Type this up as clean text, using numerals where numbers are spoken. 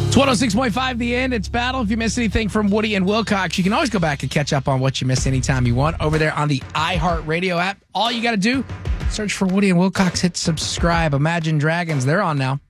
It's 106.5 The End. It's Battle. If you miss anything from Woody and Wilcox, you can always go back and catch up on what you missed anytime you want over there on the iHeartRadio app. All you got to do, search for Woody and Wilcox, hit subscribe. Imagine Dragons, they're on now.